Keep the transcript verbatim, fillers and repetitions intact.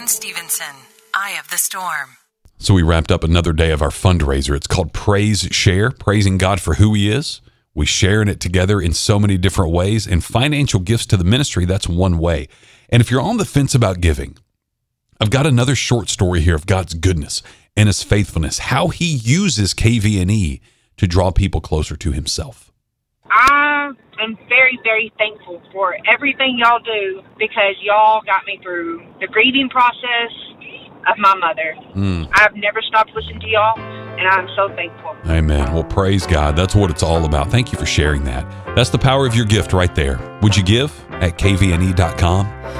Brian Stevenson, Eye of the Storm. So we wrapped up another day of our fundraiser. It's called Praise Share, praising God for who he is. We share in it together in so many different ways, and financial gifts to the ministry, that's one way. And if you're on the fence about giving, I've got another short story here of God's goodness and his faithfulness, how he uses K V N E to draw people closer to himself. I am very, very thankful for everything y'all do, because y'all got me through the grieving process of my mother. Mm. I've never stopped listening to y'all, and I'm so thankful. Amen. Well, praise God. That's what it's all about. Thank you for sharing that. That's the power of your gift right there. Would you give at K V N E dot com?